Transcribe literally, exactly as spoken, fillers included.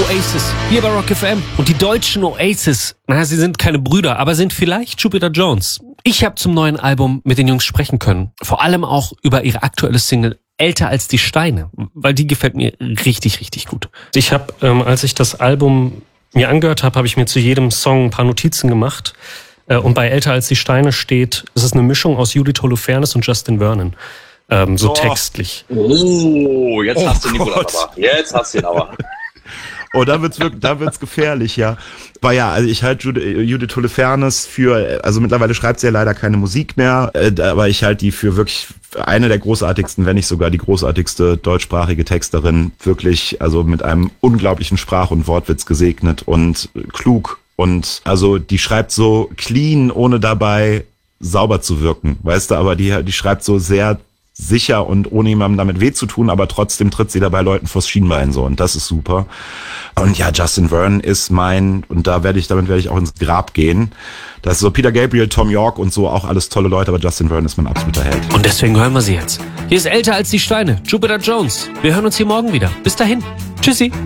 Oasis, hier bei Rock F M. Und die deutschen Oasis, naja, sie sind keine Brüder, aber sind vielleicht Jupiter Jones. Ich habe zum neuen Album mit den Jungs sprechen können. Vor allem auch über ihre aktuelle Single Älter als die Steine, weil die gefällt mir richtig, richtig gut. Ich habe, ähm, als ich das Album mir angehört habe, habe ich mir zu jedem Song ein paar Notizen gemacht. Äh, und bei Älter als die Steine steht, es ist eine Mischung aus Judith Holofernes und Justin Vernon. Ähm, so oh. textlich. Oh, jetzt oh hast du ihn aber. Jetzt hast du ihn aber. Oh, da wird's wirklich, da wird's gefährlich, ja. Aber ja, also ich halte Judith Holofernes für, also mittlerweile schreibt sie ja leider keine Musik mehr, aber ich halte die für wirklich eine der großartigsten, wenn nicht sogar die großartigste deutschsprachige Texterin, wirklich, also mit einem unglaublichen Sprach- und Wortwitz gesegnet und klug. Und also die schreibt so clean, ohne dabei sauber zu wirken, weißt du, aber die, die schreibt so sehr sicher und ohne jemandem damit weh zu tun, aber trotzdem tritt sie dabei Leuten vors Schienbein so und das ist super. Und ja, Justin Vernon ist mein, und da werde ich, damit werde ich auch ins Grab gehen. Das ist so Peter Gabriel, Tom York und so, auch alles tolle Leute, aber Justin Vernon ist mein absoluter Held. Und deswegen hören wir sie jetzt. Hier ist Älter als die Steine, Jupiter Jones. Wir hören uns hier morgen wieder. Bis dahin. Tschüssi.